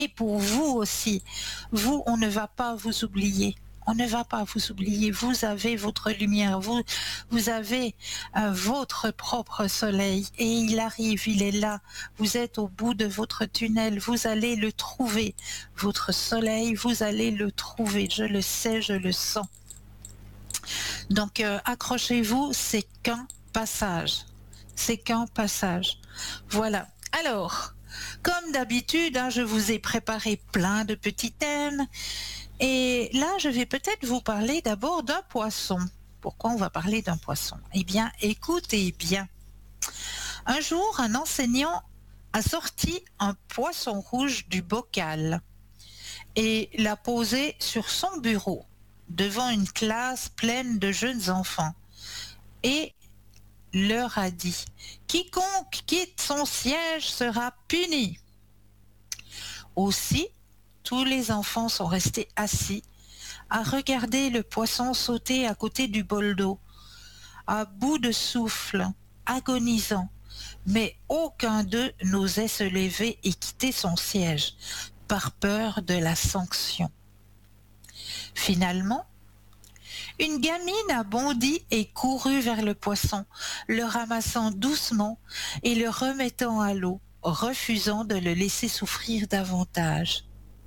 pour vous aussi. Vous, on ne va pas vous oublier. On ne va pas vous oublier. Vous avez votre lumière. Vous avez votre propre soleil. Et il arrive, il est là. Vous êtes au bout de votre tunnel. Vous allez le trouver. Votre soleil, vous allez le trouver. Je le sais, je le sens. Donc, accrochez-vous, c'est qu'un passage. C'est qu'un passage. Voilà. Alors, comme d'habitude, je vous ai préparé plein de petits thèmes. Et là, je vais peut-être vous parler d'abord d'un poisson. Pourquoi on va parler d'un poisson? Eh bien, écoutez bien. Un jour, un enseignant a sorti un poisson rouge du bocal et l'a posé sur son bureau, devant une classe pleine de jeunes enfants. Et leur a dit: quiconque quitte son siège sera puni. Aussi, tous les enfants sont restés assis à regarder le poisson sauter à côté du bol d'eau, à bout de souffle, agonisant, mais aucun d'eux n'osait se lever et quitter son siège, par peur de la sanction. Finalement, une gamine a bondi et couru vers le poisson, le ramassant doucement et le remettant à l'eau, refusant de le laisser souffrir davantage.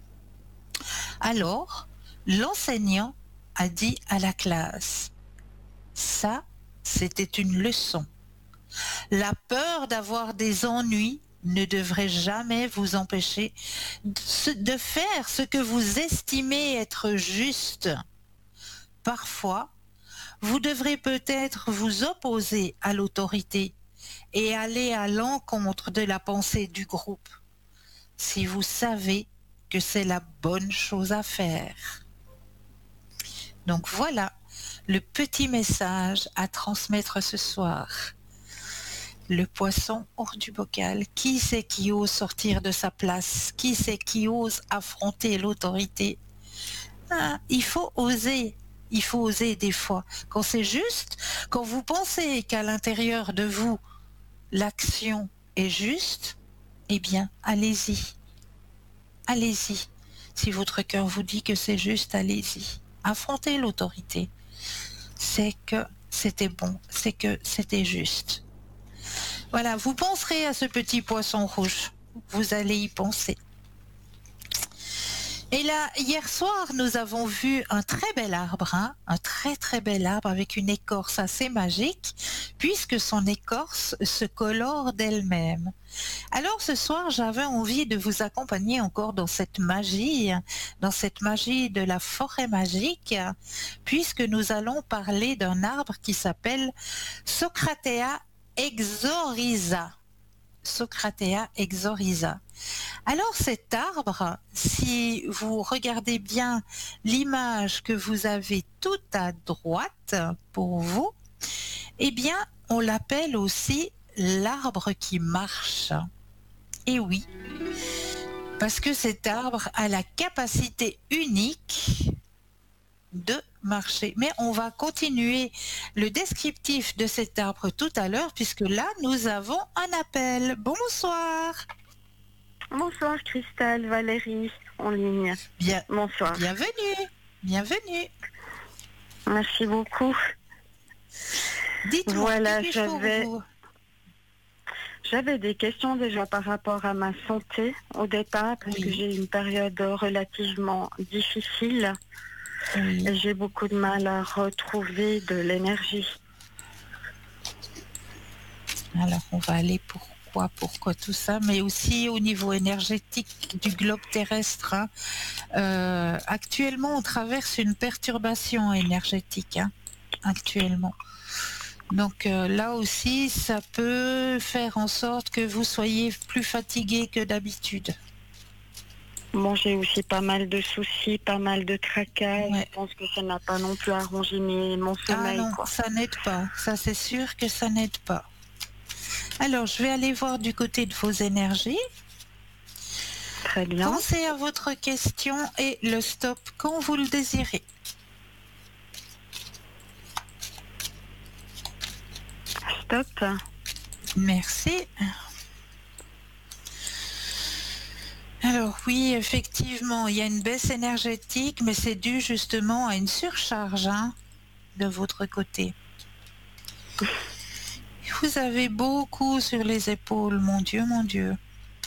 Alors, l'enseignant a dit à la classe: ça, c'était une leçon. La peur d'avoir des ennuis ne devrait jamais vous empêcher de faire ce que vous estimez être juste. Parfois, vous devrez peut-être vous opposer à l'autorité et aller à l'encontre de la pensée du groupe, si vous savez que c'est la bonne chose à faire. Donc voilà le petit message à transmettre ce soir. Le poisson hors du bocal. Qui c'est qui ose sortir de sa place? Qui c'est qui ose affronter l'autorité? Il faut oser. Il faut oser des fois. Quand c'est juste, quand vous pensez qu'à l'intérieur de vous, l'action est juste, eh bien, allez-y. Allez-y. Si votre cœur vous dit que c'est juste, allez-y. Affrontez l'autorité. C'est que c'était bon, c'est que c'était juste. Voilà, vous penserez à ce petit poisson rouge. Vous allez y penser. Et là, hier soir, nous avons vu un très bel arbre, un très très bel arbre avec une écorce assez magique, puisque son écorce se colore d'elle-même. Alors ce soir, j'avais envie de vous accompagner encore dans cette magie de la forêt magique, puisque nous allons parler d'un arbre qui s'appelle Socratea exoriza. Socratea exoriza. Alors cet arbre, si vous regardez bien l'image que vous avez tout à droite pour vous, eh bien on l'appelle aussi l'arbre qui marche. Et oui, parce que cet arbre a la capacité unique de marcher. Mais on va continuer le descriptif de cet arbre tout à l'heure, puisque là, nous avons un appel. Bonsoir. Bonsoir Christelle, Valérie, en ligne. Bonsoir. Bienvenue. Bienvenue. Merci beaucoup. Dites-moi, voilà, que puis-je pour vous? J'avais des questions déjà par rapport à ma santé au départ, parce que j'ai une période relativement difficile. Et j'ai beaucoup de mal à retrouver de l'énergie. Alors, on va aller pourquoi tout ça, mais aussi au niveau énergétique du globe terrestre. Actuellement, on traverse une perturbation énergétique, actuellement. Donc là aussi, ça peut faire en sorte que vous soyez plus fatigué que d'habitude. Bon, j'ai aussi pas mal de soucis, pas mal de tracas. Ouais. Je pense que ça n'a pas non plus arrangé mon sommeil. Ah non, quoi. Ça n'aide pas. Ça, c'est sûr que ça n'aide pas. Alors, je vais aller voir du côté de vos énergies. Très bien. Pensez à votre question et le stop quand vous le désirez. Stop. Merci. Alors oui, effectivement, il y a une baisse énergétique, mais c'est dû justement à une surcharge de votre côté. Vous avez beaucoup sur les épaules, mon Dieu, mon Dieu.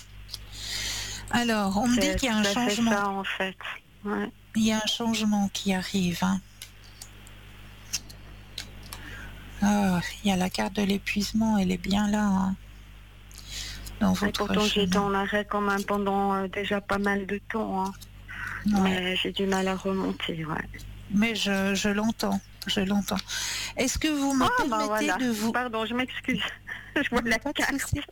Alors, on me dit C'est qu'il y a un tout à fait changement. ça, en fait. Ouais. Il y a un changement qui arrive. Ah, il y a la carte de l'épuisement, elle est bien là, dans Et votre pourtant, j'ai été chemin. en arrêt quand même pendant déjà pas mal de temps, hein. Ouais. Mais j'ai du mal à remonter, ouais. Mais je l'entends, je l'entends. Est-ce que vous me Ah, ben permettez voilà. de vous... Pardon, je m'excuse. Je vois la Pas de carte. souci,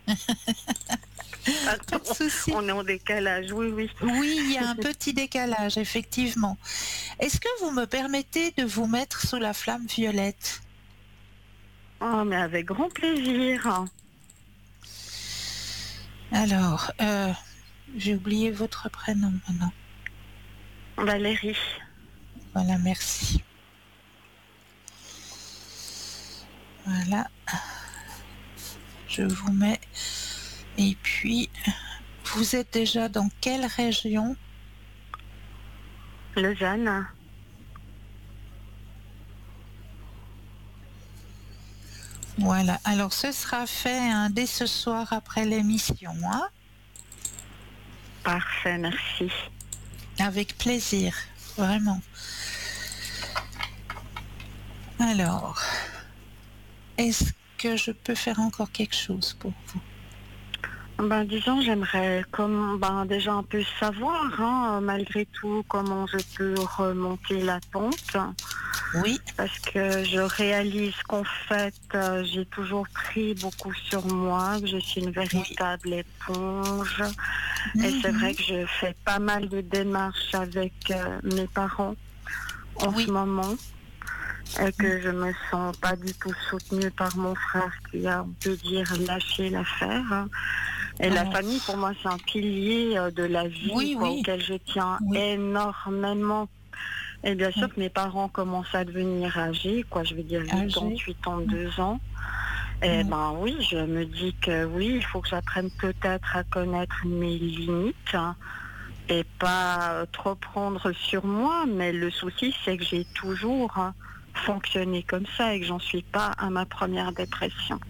pas de Pardon. souci. On est en décalage, oui, oui. Oui, il y a un petit décalage, effectivement. Est-ce que vous me permettez de vous mettre sous la flamme violette? Oh, mais avec grand plaisir. Alors, j'ai oublié votre prénom maintenant. Valérie. Voilà, merci. Voilà. Je vous mets. Et puis, vous êtes déjà dans quelle région? Lausanne. Voilà. Alors, ce sera fait dès ce soir après l'émission, Parfait, merci. Avec plaisir, vraiment. Alors, est-ce que je peux faire encore quelque chose pour vous? Ben, disons, j'aimerais déjà un peu savoir, malgré tout, comment je peux remonter la pente. Oui, Parce que je réalise qu'en fait, j'ai toujours pris beaucoup sur moi, que je suis une oui. véritable éponge. Et c'est vrai que je fais pas mal de démarches avec mes parents en Oui. ce moment. Et que je me sens pas du tout soutenue par mon frère qui a, on peut dire, lâché l'affaire. Et la famille, pour moi, c'est un pilier de la vie, Oui, oui. auquel je tiens Oui. énormément. Et bien sûr Oui. que mes parents commencent à devenir âgés, je veux dire 88 ans, 2 ans. Et ben oui, je me dis que oui, il faut que j'apprenne peut-être à connaître mes limites et pas trop prendre sur moi. Mais le souci, c'est que j'ai toujours fonctionné comme ça et que j'en suis pas à ma première dépression.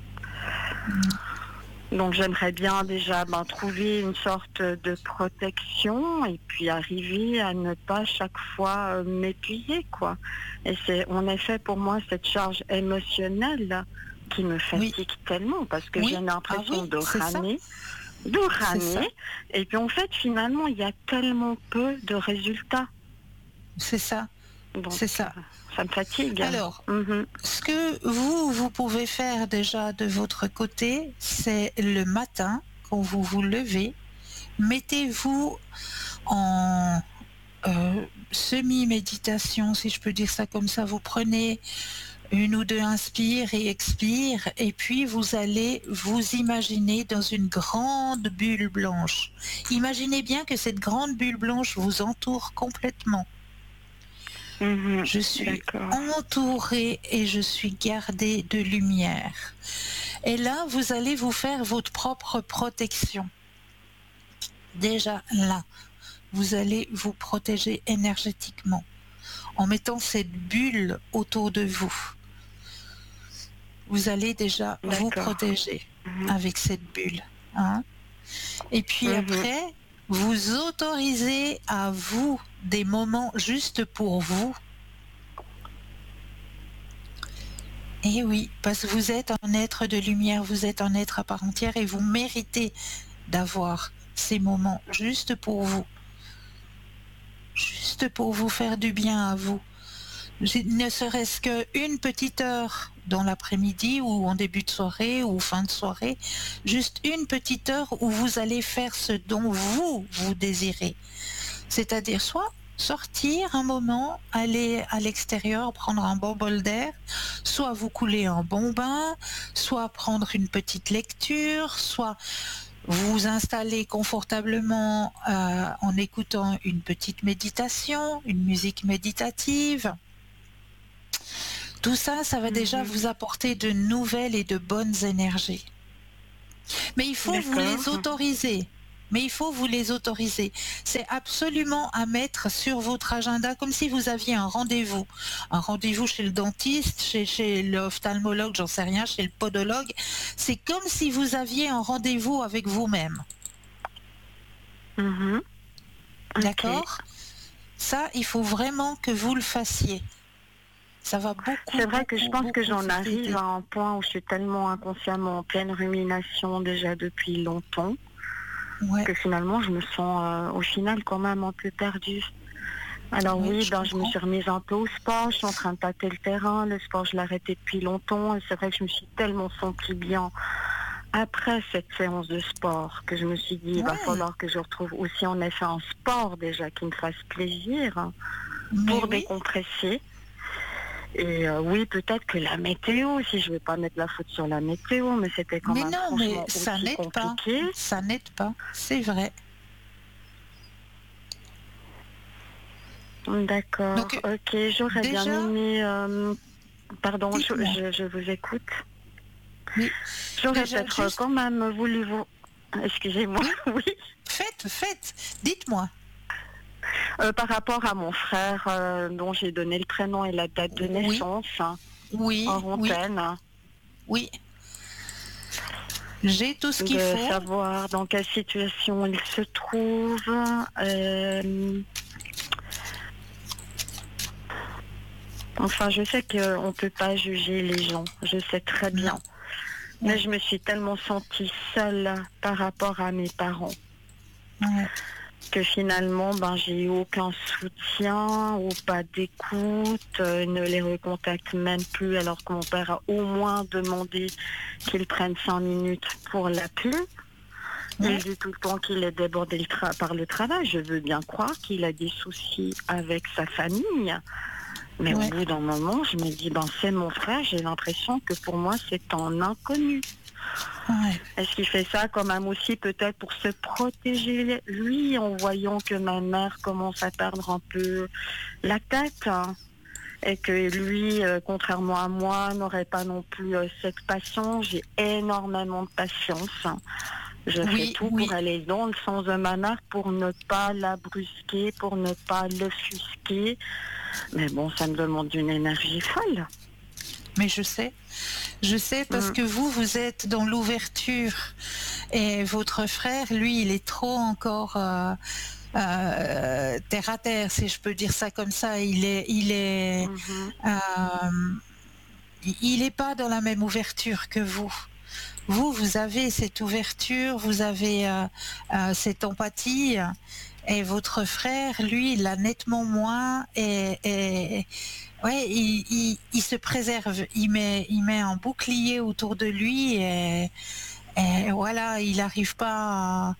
Donc j'aimerais bien déjà trouver une sorte de protection et puis arriver à ne pas chaque fois m'épuiser, quoi. Et c'est en effet pour moi cette charge émotionnelle qui me fatigue tellement parce que j'ai l'impression de ramer, et puis en fait finalement il y a tellement peu de résultats. C'est ça. Donc C'est ça. ça me fatigue. Alors, ce que vous pouvez faire déjà de votre côté, c'est le matin, quand vous vous levez, mettez-vous en semi-méditation, si je peux dire ça comme ça. Vous prenez 1 ou 2 inspires et expires, et puis vous allez vous imaginer dans une grande bulle blanche. Imaginez bien que cette grande bulle blanche vous entoure complètement. Je suis entourée et je suis gardée de lumière. Et là, vous allez vous faire votre propre protection. Déjà là, vous allez vous protéger énergétiquement en mettant cette bulle autour de vous. Vous allez déjà vous protéger avec cette bulle. Et puis après, vous autorisez à vous des moments juste pour vous. Et oui, parce que vous êtes un être de lumière, vous êtes un être à part entière et vous méritez d'avoir ces moments juste pour vous. Juste pour vous faire du bien à vous. Ne serait-ce qu'une petite heure dans l'après-midi ou en début de soirée ou fin de soirée, juste une petite heure où vous allez faire ce dont vous désirez. C'est-à-dire soit sortir un moment, aller à l'extérieur, prendre un bon bol d'air, soit vous couler un bon bain, soit prendre une petite lecture, soit vous installer confortablement en écoutant une petite méditation, une musique méditative. Tout ça, ça va déjà vous apporter de nouvelles et de bonnes énergies. Mais il faut vous les autoriser. mais il faut vous les autoriser. C'est absolument à mettre sur votre agenda, comme si vous aviez un rendez-vous chez le dentiste, chez l'ophtalmologue, j'en sais rien, chez le podologue. C'est comme si vous aviez un rendez-vous avec vous-même. Mhm. Ok. D'accord? Ça, il faut vraiment que vous le fassiez. Ça va beaucoup, C'est vrai que je pense que beaucoup j'en vous arrive aider. à un point où je suis tellement inconsciemment en pleine rumination déjà depuis longtemps Ouais, que finalement je me sens au final quand même un peu perdue. Alors oui, oui, je je me comprends. suis remise un peu au sport, je suis en train de tâter le terrain, le sport je l'ai arrêté depuis longtemps et c'est vrai que je me suis tellement sentie bien après cette séance de sport que je me suis dit il va Ouais, falloir que je retrouve aussi en effet un sport déjà qui me fasse plaisir mais pour oui. décompresser. Et oui, peut-être que la météo, si je ne vais pas mettre la faute sur la météo, mais c'était quand Mais même non, mais franchement ça aussi n'aide pas. compliqué. Ça n'aide pas. C'est vrai. D'accord, Donc, ok, j'aurais bien déjà, aimé... pardon, dites-moi. je vous écoute. Oui, J'aurais déjà, peut-être juste, quand même voulu vous... Excusez-moi, oui, oui. faites. Dites-moi. Par rapport à mon frère, dont j'ai donné le prénom et la date de Oui, naissance, oui, en oui, antenne, oui. J'ai tout ce qu'il de faut. savoir dans quelle situation il se trouve. Enfin, je sais qu'on ne peut pas juger les gens, je sais très Non. bien. Mais Ouais, je me suis tellement sentie seule par rapport à mes parents ouais, que finalement, j'ai eu aucun soutien ou pas d'écoute, ne les recontacte même plus alors que mon père a au moins demandé qu'il prenne 5 minutes pour l'appeler. Il ouais, dit tout le temps qu'il est débordé par le travail. Je veux bien croire qu'il a des soucis avec sa famille. Mais au ouais, bout d'un moment, je me dis, c'est mon frère, j'ai l'impression que pour moi, c'est un inconnu. ouais. Est-ce qu'il fait ça quand même aussi peut-être pour se protéger lui en voyant que ma mère commence à perdre un peu la tête hein, et que lui, contrairement à moi, n'aurait pas non plus cette patience. J'ai énormément de patience. Je fais Oui, tout pour oui. aller dans le sens de ma mère, pour ne pas la brusquer, pour ne pas l'offusquer. Mais bon, ça me demande une énergie folle. Mais je sais parce Mm. que vous êtes dans l'ouverture et votre frère, lui, il est trop encore terre à terre, si je peux dire ça comme ça. Mhm. Il est pas dans la même ouverture que vous. Vous avez cette ouverture, vous avez cette empathie, et votre frère, lui, il l'a nettement moins, et ouais, il se préserve, il met un bouclier autour de lui, et voilà, il n'arrive pas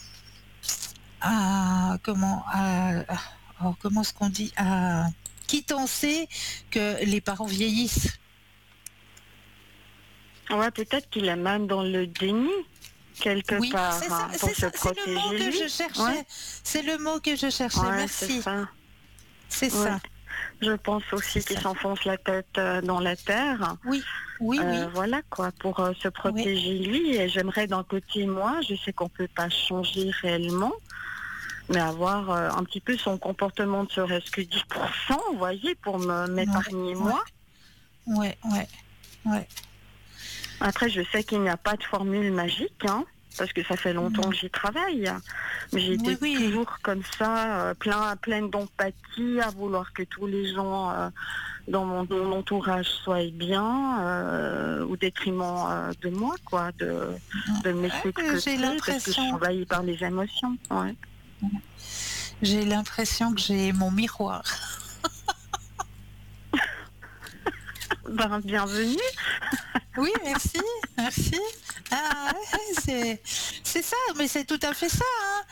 comment est-ce qu'on dit, quitte on sait que les parents vieillissent. Ouais, peut-être qu'il est même dans le déni, quelque Oui, part, c'est ça, pour se c'est le mot protéger que lui. je Ouais, cherchais. C'est le mot que je cherchais. ouais, c'est Merci. ça. C'est Ouais. ça. Je pense C'est aussi qu'il ça. s'enfonce la tête dans la terre. Oui, oui, oui, Voilà quoi, pour se oui. protéger lui. Et j'aimerais d'un côté, moi, je sais qu'on peut pas changer réellement, mais avoir un petit peu son comportement, ne serait-ce que 10%, vous voyez, pour Ouais, m'épargner ouais, moi. ouais, ouais, ouais. Après, je sais qu'il n'y a pas de formule magique, hein, parce que ça fait longtemps Non. que j'y travaille. Mais j'ai Oui, été oui. toujours comme ça, pleine d'empathie, à vouloir que tous les gens dans mon entourage soient bien, au détriment de moi, quoi, de me laisser de J'ai côté, parce que je suis l'impression, envahie par les émotions. Ouais. j'ai l'impression que j'ai mon miroir. Bienvenue. Oui, merci, merci. Ouais, c'est ça, mais c'est tout à fait ça, hein.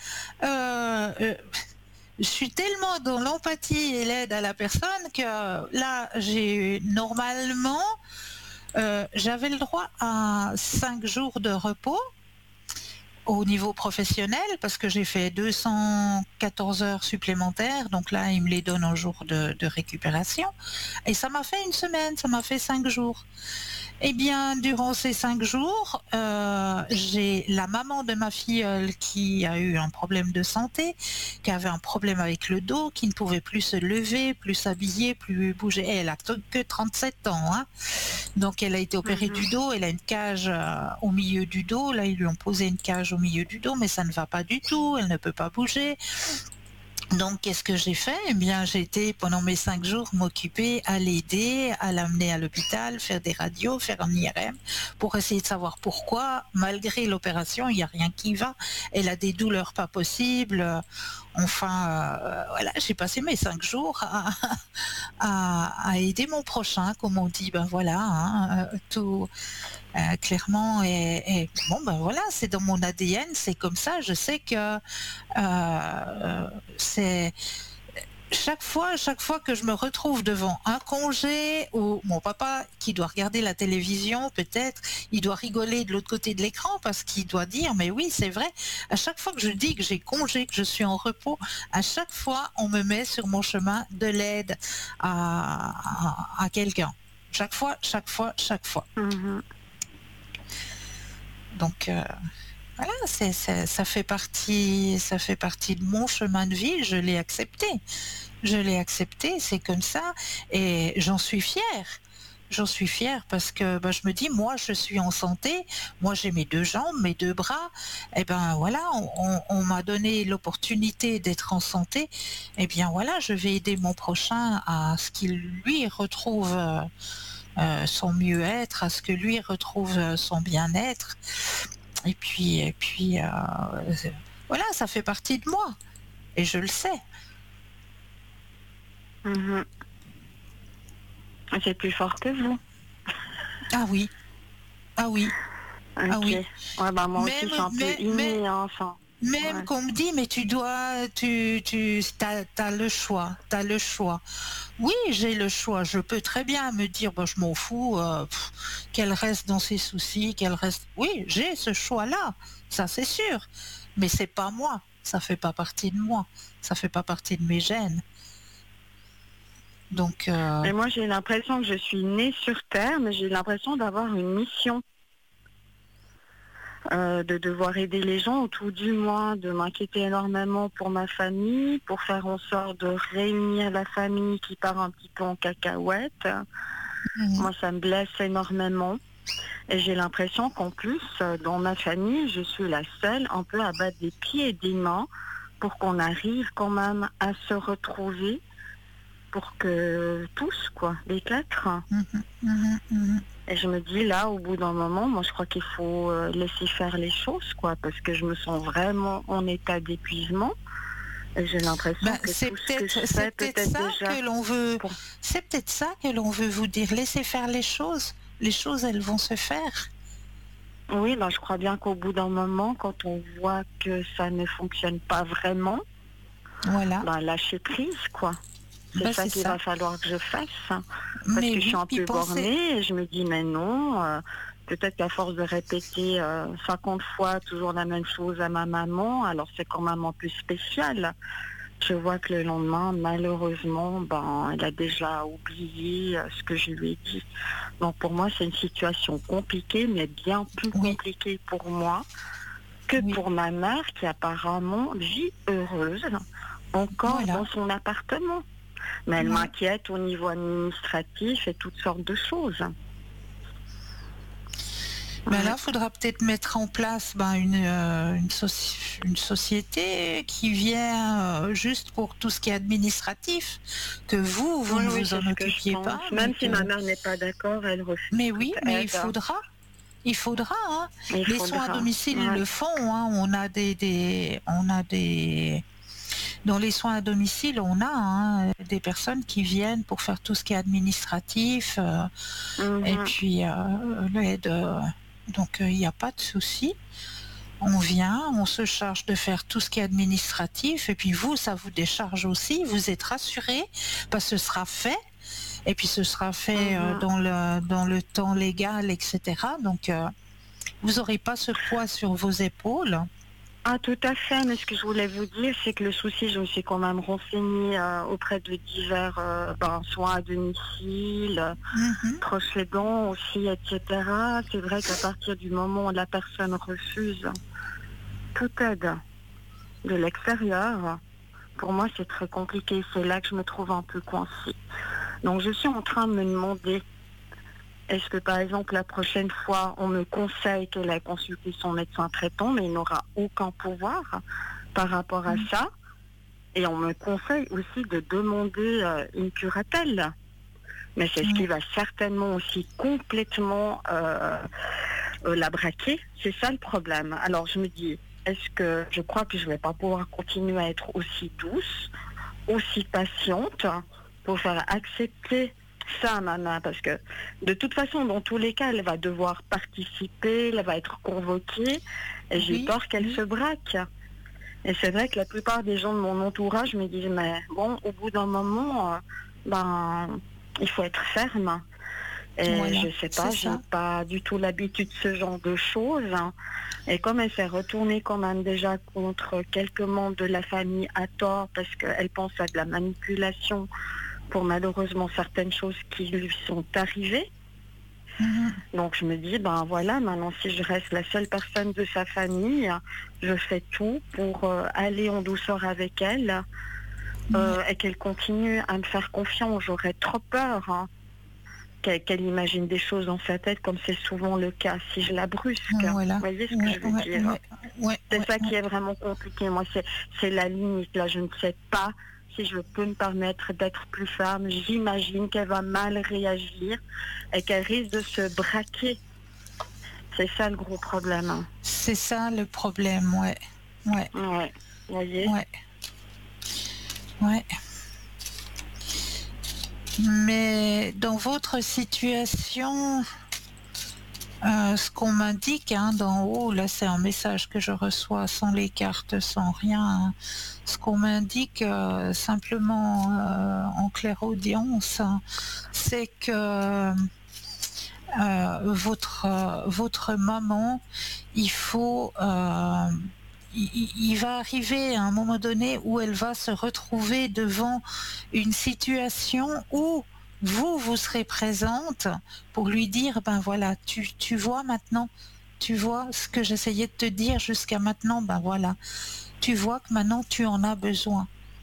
Je suis tellement dans l'empathie et l'aide à la personne que là, j'ai normalement, j'avais le droit à 5 jours de repos au niveau professionnel parce que j'ai fait 214 heures supplémentaires, donc là, ils me les donnent en jour de récupération. Et ça m'a fait une semaine, ça m'a fait 5 jours. Eh bien, durant ces 5 jours, j'ai la maman de ma filleule qui a eu un problème de santé, qui avait un problème avec le dos, qui ne pouvait plus se lever, plus s'habiller, plus bouger. Et elle a que 37 ans, hein. Donc elle a été opérée Mhm. du dos, elle a une cage au milieu du dos. Là, ils lui ont posé une cage au milieu du dos, mais ça ne va pas du tout, elle ne peut pas bouger. Donc, qu'est-ce que j'ai fait? Eh bien, j'ai été pendant mes 5 jours m'occuper à l'aider, à l'amener à l'hôpital, faire des radios, faire un IRM, pour essayer de savoir pourquoi, malgré l'opération, il n'y a rien qui va. Elle a des douleurs pas possibles. Enfin, voilà, j'ai passé mes 5 jours à aider mon prochain, comme on dit. Ben voilà, hein, tout clairement. Et bon, ben voilà, c'est dans mon ADN, c'est comme ça. Je sais que c'est chaque fois que je me retrouve devant un congé ou mon papa qui doit regarder la télévision, peut-être, il doit rigoler de l'autre côté de l'écran parce qu'il doit dire, mais oui, c'est vrai, à chaque fois que je dis que j'ai congé, que je suis en repos, à chaque fois, on me met sur mon chemin de l'aide à quelqu'un. Chaque fois, chaque fois, chaque fois. Mhm. Donc, voilà, ça fait partie de mon chemin de vie. Je l'ai accepté. Je l'ai accepté, c'est comme ça. Et j'en suis fière. J'en suis fière parce que bah, je me dis, moi, je suis en santé. Moi, j'ai mes 2 jambes, mes 2 bras. Et ben voilà, on m'a donné l'opportunité d'être en santé. Et bien voilà, je vais aider mon prochain à ce qu'il lui retrouve son mieux-être, à ce que lui retrouve son bien-être. Et puis voilà, ça fait partie de moi. Et je le sais. Mhm. C'est plus fort que vous. Ah oui, ah oui, ah Ok. oui. Ouais, bah moi aussi, Même, je suis un peu mais inné, hein, enfin. même Ouais. qu'on me dit, mais t'as le choix, t'as le choix. Oui, j'ai le choix. Je peux très bien me dire, bah, je m'en fous, qu'elle reste dans ses soucis, qu'elle reste. Oui, j'ai ce choix-là, ça c'est sûr. Mais c'est pas moi. Ça fait pas partie de moi. Ça fait pas partie de mes gènes. Donc, Et moi, j'ai l'impression que je suis née sur Terre, mais j'ai l'impression d'avoir une mission, de devoir aider les gens, ou tout du moins de m'inquiéter énormément pour ma famille, pour faire en sorte de réunir la famille qui part un petit peu en cacahuète. mhm. Moi, ça me blesse énormément. Et j'ai l'impression qu'en plus, dans ma famille, je suis la seule un peu à battre des pieds et des mains pour qu'on arrive quand même à se retrouver, pour que tous, quoi, les 4. Mhm, mhm, mhm. Et je me dis là, au bout d'un moment, moi je crois qu'il faut laisser faire les choses, quoi, parce que je me sens vraiment en état d'épuisement. Et j'ai l'impression Ben, que tout ce que je c'est fais peut-être peut-être ça déjà que l'on veut, pour... c'est peut-être ça que l'on veut vous dire. Laissez faire les choses. Les choses, elles vont se faire. Oui, ben, je crois bien qu'au bout d'un moment, quand on voit que ça ne fonctionne pas vraiment, Voilà. ben, lâcher prise, quoi. C'est Ben, ça c'est qu'il ça. va falloir que je fasse. Parce Mais que je suis oui, un puis peu pensez. bornée et je me dis, mais non, peut-être qu'à force de répéter 50 fois toujours la même chose à ma maman, alors c'est quand même un peu spécial. Je vois que le lendemain, malheureusement, ben, elle a déjà oublié ce que je lui ai dit. Donc pour moi, c'est une situation compliquée, mais bien plus Oui, compliquée pour moi que oui. pour ma mère qui apparemment vit heureuse encore Voilà. dans son appartement. Mais elle Ouais. m'inquiète au niveau administratif et toutes sortes de choses. Ben Ouais. là, il faudra peut-être mettre en place ben, une société qui vient juste pour tout ce qui est administratif, que vous Oui, ne oui, vous c'est en ce que je occupiez pas, pense. Même si ma mère n'est pas d'accord, elle refuse mais toute oui, mais aide. il faudra, hein. Il Les soins à faudra. domicile Ouais. le font, hein. On a dans les soins à domicile, on a hein, des personnes qui viennent pour faire tout ce qui est administratif, et Mhm. puis l'aide. Donc il n'y a pas de souci. On vient, on se charge de faire tout ce qui est administratif, et puis vous, ça vous décharge aussi. Vous êtes rassurés parce que ce sera fait. Et puis ce sera fait Mhm. dans le temps légal, etc. Donc vous n'aurez pas ce poids sur vos épaules. Ah, tout à fait, mais ce que je voulais vous dire, c'est que le souci, je me suis quand même renseignée auprès de divers soins à domicile, Mhm. proches aidants aussi, etc. C'est vrai qu'à partir du moment où la personne refuse toute aide de l'extérieur, pour moi, c'est très compliqué. C'est là que je me trouve un peu coincée. Donc, je suis en train de me demander, est-ce que, par exemple, la prochaine fois, on me conseille qu'elle aille consulter son médecin traitant, mais il n'aura aucun pouvoir par rapport à ça. Et on me conseille aussi de demander une curatelle. Mais c'est ce qui Ouais. va certainement aussi complètement la braquer. C'est ça le problème. Alors, je me dis, est-ce que je crois que je ne vais pas pouvoir continuer à être aussi douce, aussi patiente pour faire accepter ça à Nana, parce que de toute façon, dans tous les cas, elle va devoir participer, elle va être convoquée, et j'ai Oui, peur qu'elle se oui. braque. Et c'est vrai que la plupart des gens de mon entourage me disent, mais bon, au bout d'un moment, il faut être ferme. Et Voilà, je sais c'est pas, j'ai ça. pas du tout l'habitude de ce genre de choses. Et comme elle s'est retournée quand même déjà contre quelques membres de la famille à tort parce qu'elle pense à de la manipulation pour malheureusement certaines choses qui lui sont arrivées. Mhm. Donc je me dis, ben voilà, maintenant si je reste la seule personne de sa famille, je fais tout pour aller en douceur avec elle Ouais. et qu'elle continue à me faire confiance. J'aurais trop peur qu'elle imagine des choses dans sa tête comme c'est souvent le cas si je la brusque. Vous Voilà. voyez ce que Ouais, je veux ouais, dire? ouais, ouais, C'est ouais, ça qui ouais. est vraiment compliqué. Moi, c'est la limite. Là, je ne sais pas si je peux me permettre d'être plus ferme. J'imagine qu'elle va mal réagir et qu'elle risque de se braquer. C'est ça le gros problème, hein. C'est ça le problème, ouais. Ouais, Ouais, vous voyez? ouais, ouais. Mais dans votre situation, ce qu'on m'indique d'en haut, là c'est un message que je reçois sans les cartes, sans rien, hein. Ce qu'on m'indique simplement en clairaudience, hein, c'est que votre maman, il faut... il va arriver à un moment donné où elle va se retrouver devant une situation où vous serez présente pour lui dire, ben voilà, tu vois maintenant, tu vois ce que j'essayais de te dire jusqu'à maintenant, ben voilà, tu vois que maintenant tu en as besoin.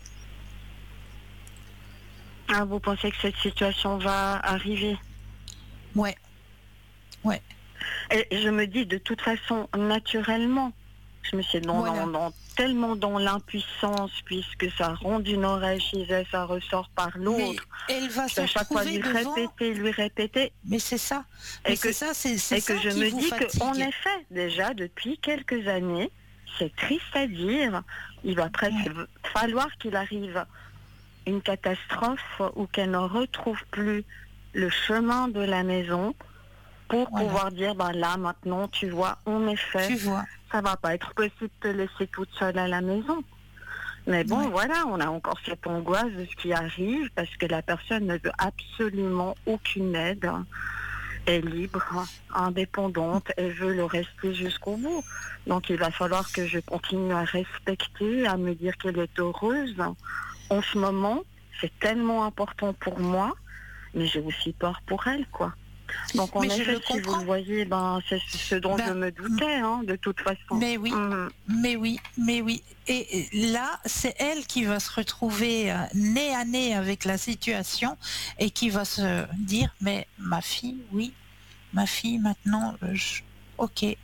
Ah, vous pensez que cette situation va arriver? Ouais, ouais, Et je me dis, de toute façon, naturellement, je me suis voilà. tellement dans l'impuissance, puisque ça rentre d'une oreille chez elle, ça ressort par Mais l'autre. elle va Je se vais à chaque fois retrouver devant, lui répéter, mais c'est ça, mais et que, c'est et ça que je qui me vous dis qu'en fatigue. effet, déjà, depuis quelques années, c'est triste à dire, il va presque Ouais, falloir qu'il arrive une catastrophe ou qu'elle ne retrouve plus le chemin de la maison pour voilà, pouvoir dire, ben là, maintenant, tu vois, en effet, tu vois, ça va pas être possible de te laisser toute seule à la maison. Mais bon, ouais, voilà, on a encore cette angoisse de ce qui arrive parce que la personne ne veut absolument aucune aide, est libre, indépendante, et veut le rester jusqu'au bout. Donc il va falloir que je continue à respecter, à me dire qu'elle est heureuse. En ce moment, c'est tellement important pour moi, mais j'ai aussi peur pour elle, quoi. Donc en mais je effet, le si vous le comprends. voyez, ben c'est ce dont je Ben, me doutais, hein, de toute façon. mais oui, Mhm. mais oui, mais oui. Et là, c'est elle qui va se retrouver nez à nez avec la situation et qui va se dire, mais ma fille, oui, ma fille, maintenant, ok,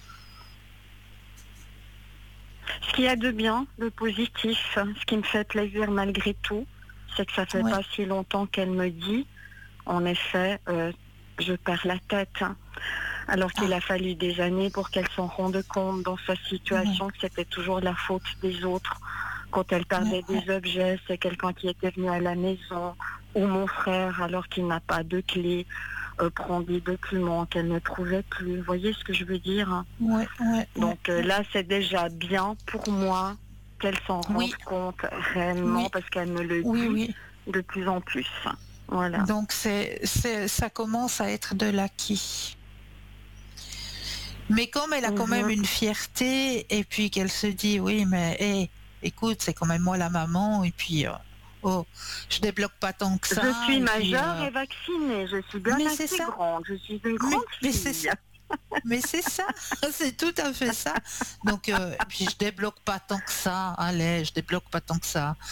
Ce qu'il y a de bien, de positif, ce qui me fait plaisir malgré tout, c'est que ça fait ouais, pas si longtemps qu'elle me dit, en effet, je perds la tête. Alors qu'il ah, a fallu des années pour qu'elle s'en rende compte dans sa ouais, situation que c'était toujours la faute des autres. Quand elle ouais, perdait ouais, des objets, c'est quelqu'un qui était venu à la maison, ou mon frère alors qu'il n'a pas de clé, prend des documents qu'elle ne trouvait plus. Vous voyez ce que je veux dire? ouais, ouais, ouais, Donc ouais. là, c'est déjà bien pour moi qu'elle s'en rende Oui, compte réellement oui, parce qu'elle me le oui, dit oui. de plus en plus. Voilà. Donc ça commence à être de l'acquis. Mais comme elle a quand même une fierté, et puis qu'elle se dit, oui, mais écoute, c'est quand même moi la maman, et puis, oh, je débloque pas tant que ça. Je suis et puis, majeure et vaccinée. Je suis bien mais assez c'est ça. grande. Je suis une grande Mais fille. c'est ça. Mais c'est ça, c'est tout à fait ça. Donc, et puis je débloque pas tant que ça. Allez, je débloque pas tant que ça.